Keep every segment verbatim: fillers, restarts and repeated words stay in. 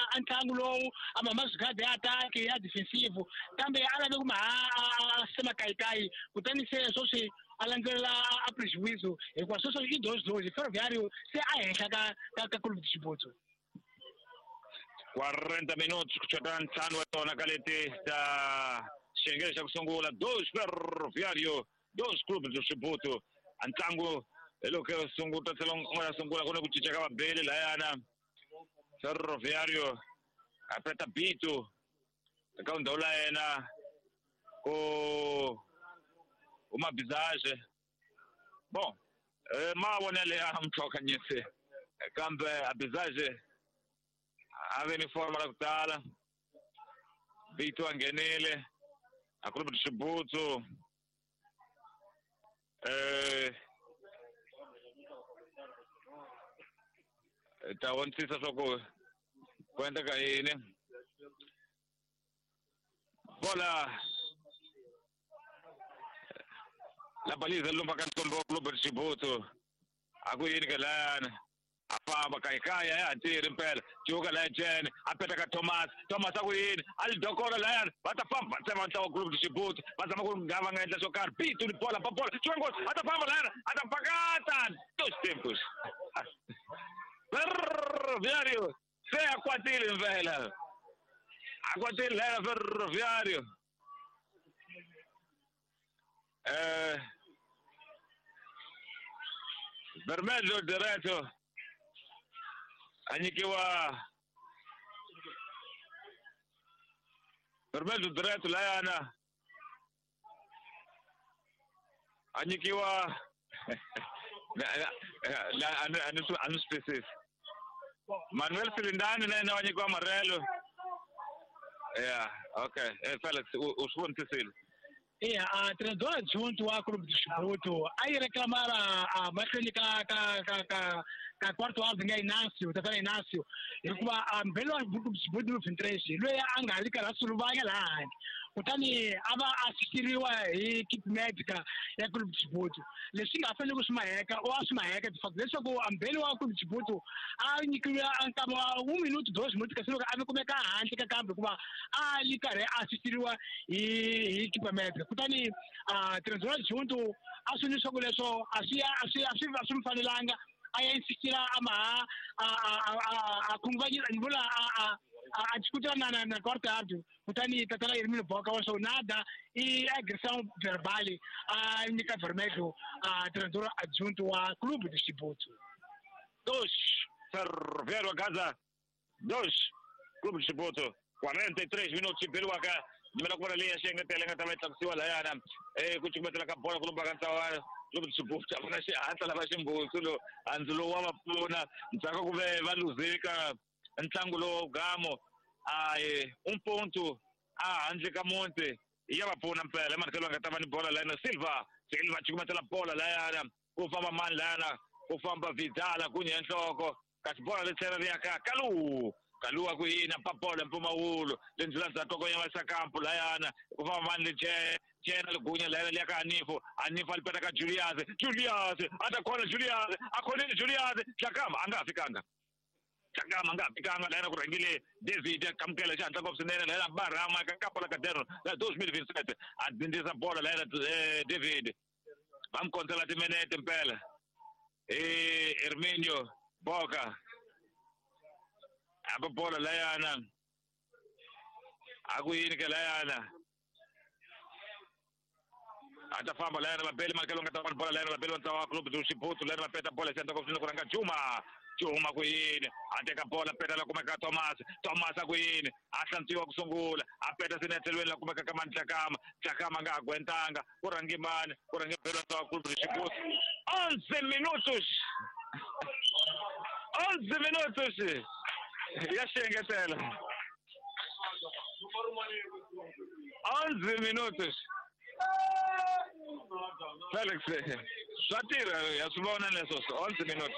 antlangu lowu ama mazigadi ya attack ya defensive kambe ala loku ma sema kai kai kutani se so se alandela a prejuízo e kwa so so i dos dois Ferroviário se a henhla ka ka Clube de Chibouto. quaranta minutos kuchotana tano watona kalete ta shengesha kusungula dos Ferroviário dos Clube de Chibouto antlangu elo ke sunguta tselong ngora sungula kone kuchicha ka bele la yana Ferroviário apeta bitu kaunda la yana ko uma bizarre bom eh ma wonele amtoka nyese kambe a bizarre ave ni forma la kutala bitu angenele a Clube de Chibouto eh tawontisa soko kwenda ka yini bola la baliza lumba kan tombo Clube de Chibouto aku yini kalana afamba kaikaya ya tiri mpela juga la jen apeta ka Thomas Thomas aku yini al dokora la batafamba sema ntawa Clube de Chibouto bazama kungava ngaenda sokar bitu ni bola pa bola chwengo atafamba la atapakata dos tempos Ferroviário se akwatile mvela akwatile la Ferroviário eh vermelho direto anyikiwa vermelho direto la yana anyikiwa la la anu anu species Manuel Filindani na wanyikiwa marelo yeah okay eh Felix uswonte sil Yeah, a treinador adjunto ao Clube de Chibouto aí reclamar a mecânica ka ka ka ka quarto áudio ngai Inácio tá Inácio ele kuba a mbelo Clube de Chibouto no fintresi loya angalika la sulubanga la kutani aba assistiriwa hi equipe médica ya Clube de Chibouto leswi nga fanele ku swimaheka o swimaheka de fato leswaku ambelo wa Clube de Chibouto a nyikiwa nkama un minuto dois minutos kasi loko ave kumeka hansi ka kambe kuba a likare assistiriwa hi equipe médica kutani a treinador junto a suniswa ku leswo asiya asiya asifanilanga aya insistira ama a a a kungvanyira nivula a a discutir na na na quarta áudio kutani tatala Hermínio Boca waso nada e agressão verbal a Nica Vermelho a treinador adjunto wa Clube de Chibouto. Dos Ferroviário Gaza dos Clube de Chibouto quarenta e três minutos pelo aka nimela kwa linha shenga telenga tameta kusiwa la yana eh kuchimeta ka bola kulumba kantawa Clube de Chibouto abona shi hata la bashimbuso lo anzulo wa mapuna ntsaka kuve valuzeka ntlangu lo gamo ai un ponto a handle ka monte ya va pfuna mpela markelo nga tava ni bola la Silva Silva chikumeta la bola la yana ku famba mani lana ku famba Vidal kunye enhloko kasi bola le tsera ya ka Kalu Kalu ku yina pa bola mpumawulo lenzila za toko ya masakampu la yana ku famba mani le je jena le gunya la ya ka Anifo Anifo alipeta ka Julius Julius atakona Julius akona Julius chakama angafikanga Chagama ngapi kanga lana kurangile David kamkela chanta kopsenene la barama kapola kaderno la dois mil e vinte e sete adindisa bola la David vam contra di menete mpela e Hermínio Boca aba bola la yana aguyini ke la yana atafamba la yana la bele markelo ngata bola la yana la bele wa Clube do Chibouto la yana peta bola chanta kopsenene kuranga Juma Juma kuyini ateka bola peta la kumeka Thomas Thomas kuyini ahlantsiwa kusungula apeta sinethelweni la kumeka kama Nhlakama Nhlakama nga agwentanga kurangimani kurangibhela wa Clube de Chibouto onze minutos onze minutos yashengetela onze minutos Felix Satira yasubona leso onze minutos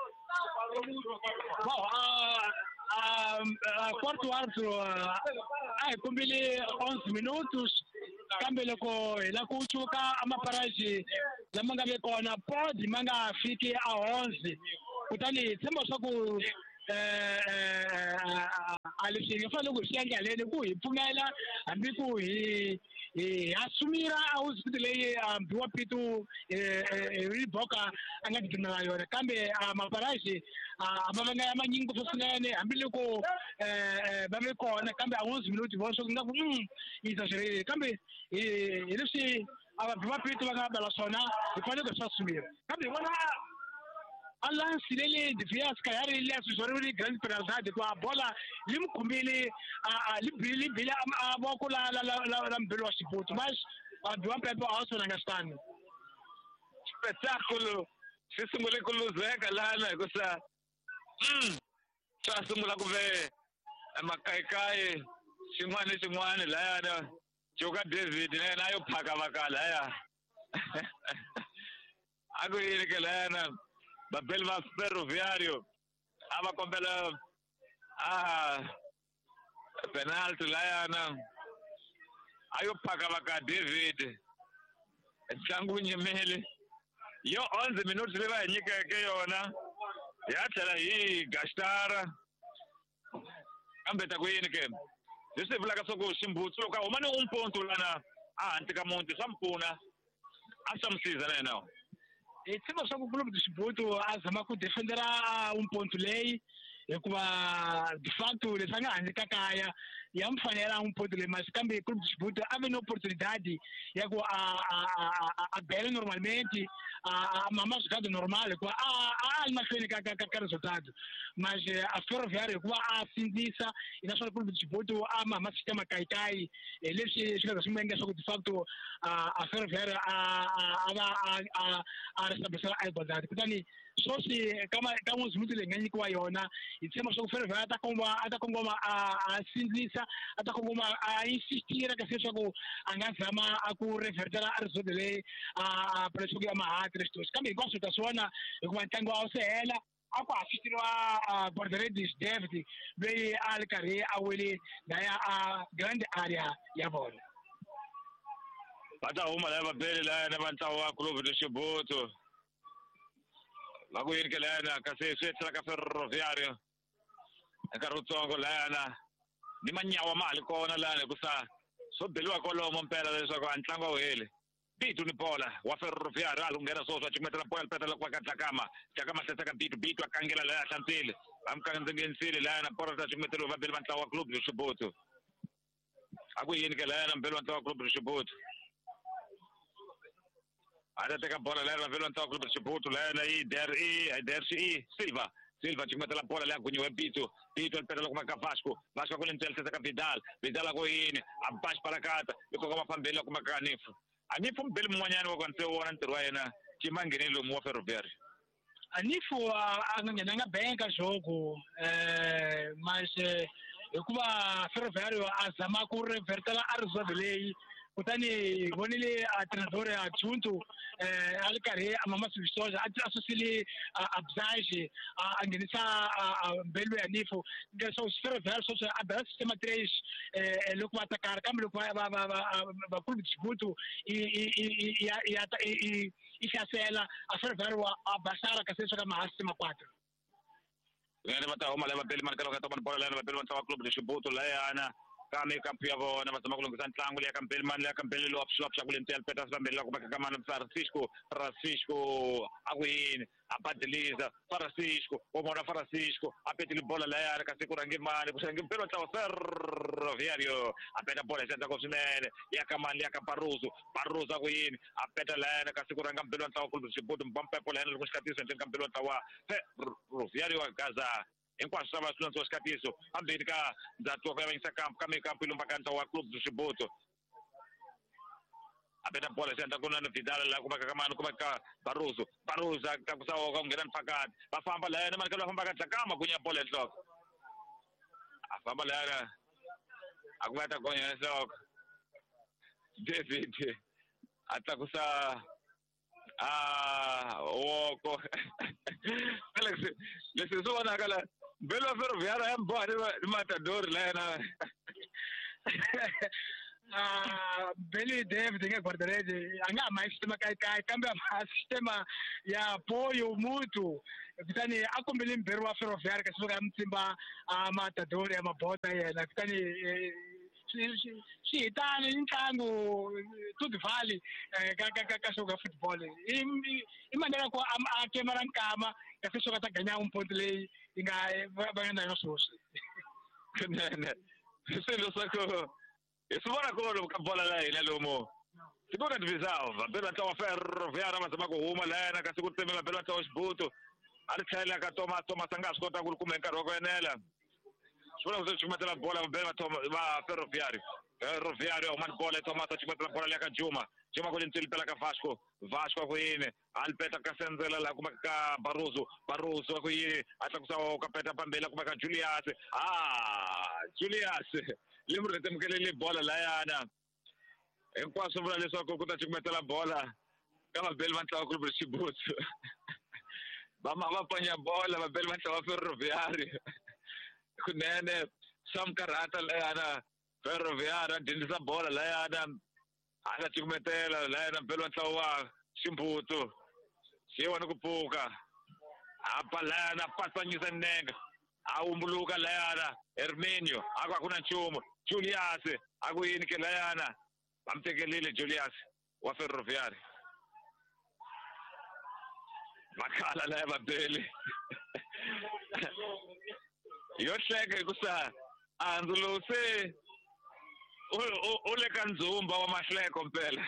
Bom, a a quarto árbitro ai kumbili onze minutos kambele ko ila kuchuka ama paraji lamanga be kona pod manga fiki a onze kutani tsembo swaku eh leswi hi fanele ku swi endla haleni ku hi pfumela hambi ku hi hi asumira hospital leyi biwa pitu hi boka a nga tikinela yona kambe maparaxi a va nga manyingi ku swinene hambi loko va ve kona kambe a won't minute vo swo nga ku yi exaggerate kambe hi leswi a biwa pitu va nga bela swona hi fanele ku swi asumira kambe vona Allah silele defia skayari ile asuzori grand penalty kwa bola limkhumbili libili bila aboko la la la mbelo wa Shiputu mas adwa pepe also understand spectacular sisungule kuluzeka lana kusa mm sasungula kuve amakaikai xin'wana xin'wana la yana Joka David na yo phaka vakala ya aku yini ke lana babel va Ferroviario ava kombela ah penalty la yana ayo phaka vaka David ntlangu nyemele yo onze minutes leva nyikeke yona ya tlhela hi Gastara kambe ta ku yini ke leswi vulaka swa ku Ximbutsu loko a huma ni un ponto lana a hanti ka munti swa mpfuna a swa msiza na yena e tsema swa ku club de Ximbutsu a zama ku defendera un ponto leyi hikuva de facto leswi nga hansi ka kaya ya mfanela un ponto leyi mas kambe club de Ximbutsu ave na opportunidade ya ku a a a bela normalmente a mama resultado normal hikuva a a mahlweni ka ka ka resultado mas a Ferroviario hikuva a sindzisa ina swa club de Ximbutsu a mama sistema kaikai leswi swi nga swi menga swa ku de facto a Ferroviario a a a a restablisha a igualdade kutani sosi kama kama uzimuti le nganyikiwa yona itsema swa ku Ferroviario ata komba ata kongoma a sindzisa ata kongoma a insistira ka seswa ku anga zama aku revertela a result le a pressure ya mahati restos kambe hinkwaswo ta swona hikuva ntlangu wa se hela a ku assistiriwa Borderedis David loyi a ri karhi a wele laya a grand area ya vona bata huma lava bele la na vantsawa wa club de Ximbutsu va ku yini ke lana ka se se tsaka Ferroviario eka rutsongo lana ni manyawa mali kona lana kusa so beliwa kolomo mpela leswaku antlangu wa hele bitu ni bola wa Ferroviario alungena so swa chimetela bola petela kwa katlakama takama setsaka bitu bitu akangela la hlantile amkandzengensile lana porta chimetelo va beli vantlawa wa club de Ximbutsu aku yini ke lana mbeli vantlawa wa club de Ximbutsu ada teka bola lera velo ntao club de Ximbutsu lena i der i der si Silva Silva chimeta la bola la kunyo Pitu Pitu alpeta lo kuma ka Vasco Vasco con l'intel sesa Vidal Vidal ko yini abash para kata iko kama pambele kuma ka Nifu Anifu mbele mwanyani wako ntse wona ntirwa yena chimangeni lo mu Ferroviario Anifu angangena nga benka jogo eh mas hikuva Ferroviario azama ku revertela a result leyi kutani vonile a treinador a Tsuntu eh alkarhi amama Sibisoja a susile abzaje a ngenisa mbelu ya Nifu ngeso Ferroviario so a bela sistema três eh loko atakar kambe loko ba ba ba club de Ximbutsu i i i i i chasela a Ferroviario a basara ka seswa kama sistema quatro ngene bata homa leva beli markalo ka toman bola leva beli wa club de Ximbutsu la yana kami kampia bona bazama kulungisa ntlangu le kampeli mani le kampeli lo option option kulentel petas bambela kuba kamana Francisco Francisco akuyini abadeliza Francisco omona Francisco apetile bola la yara kasi kurangi mani kusangi mpelo tsa Ferroviario apeta bola senta kosinene yakamani yakaparuzo paruzo akuyini apeta la yara kasi kuranga mpelo tsa kulbu Ximbutsu mbampe bola yana kuskatisa nteng kampelo tsa wa Ferroviario wa Gaza enquanto stava sull'anzo scatiso ambedika ndzatwa kwa yisa campo kame campo ilomba kanta wa club do Ximbutsu apeta bola senta kuna Vidal la kuma kama kuma ka Barroso Barroso akakusawa kwa ngena phakathi bafamba la yena marikalo bafamba ka kama kunya bola enhloko afamba la yena akumata kunya enhloko David atakusa ah woko Alex lesi sona kala Belo Ferroviario ambone matador la na Ah, Billy David nge guardarede anga mais sistema kai kai kambe ma sistema ya apoio mútuo kutani akombele mbero wa ferroviária que soga mtimba a matador ya mabota yena kutani si tani ntlangu tudo vale ka ka ka soga futebol imanera ko a kemara nkama ka soga ta ganhar um ponto lei inga vai andar no sos Nene. Selo sako. Isubona ko ka bola la ina lomo. Sigura divisava, pela tua ferroviária mas mago uma lena ka sigura temela pela tua esbuto. Ali tsaila ka toma toma sangas kota kul kumenka rogo enela. Solo você chama a bola bem toma va ferroviário. Ferroviário man bola toma ta chama a bola la ka Juma. Juma ko lintil pela ka Vasco. Vasco ko ine. Alpeta ka senzela la kuma ka Barroso. Barroso ko ine. Ata ko ka peta pambela kuma ka Julius. Ah, Julius. Lembra tem que ele bola lá yana. Em quase sobre ali só que eu tô metendo a bola. Kama bel man tawa clube Chibuto. Vamos apanhar a bola, mas bel man tawa ferroviário. Kunene sam karata la yana ferroviária dentro da bola lá yana. Ana tinha metela lá yana bel man tawa Chibuto. Se wana kupuka. Apa lá yana pasanyisa nenga. Aumbuluka la yana Herminio. Agora kuna chumo. Julius. Agora yini ke la yana. Bamtekelile Julius wa ferroviário. Makala la babeli. Yohleke kusa anduluse ule kanzumba wa mahleko mpela.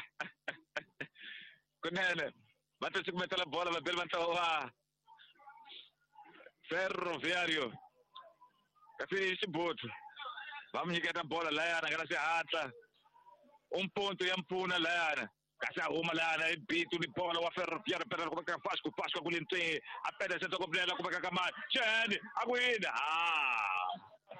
Kunene bathi sikumethela bola babeli bantawa ferroviário. Kasi Chibuto. Vamnyiketa bola la yana ngala sihatla. Um ponto e ampuna la yana. Kasi uma la yana ibitu ni bola wa ferroviário pera kuma ka Vasco Vasco kulinte apeda sento komplela kuma ka Kamani. Jeni akuina. Ah.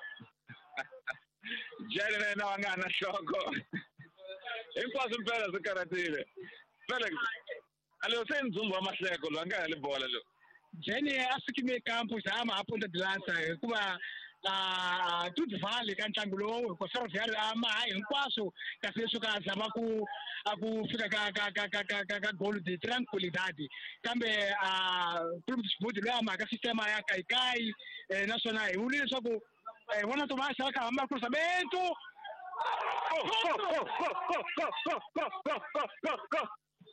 Jeni na wangana shoko. Impossible mpela zikaratile. Felix. Alio senzumba amahleko lo angale bola lo. Jeni asikime campus ama aponta de lança kuba la tudo vale kan tangulo ko ferroviário ama hinkwaswo kasi suka zama ku aku fika ka ka ka ka ka ka gol de tranquilidade kambe a clube de futebol ama ka sistema ya kai kai nacional uli soko wana tomar saka ama cruzamento